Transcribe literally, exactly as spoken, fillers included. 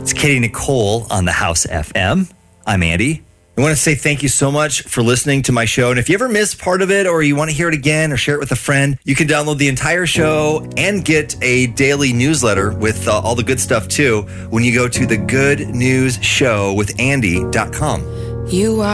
It's Katie Nicole on the House F M. I'm Andy. I want to say thank you so much for listening to my show. And if you ever miss part of it or you want to hear it again or share it with a friend, you can download the entire show and get a daily newsletter with uh, all the good stuff too when you go to the good news show with andy dot com. You are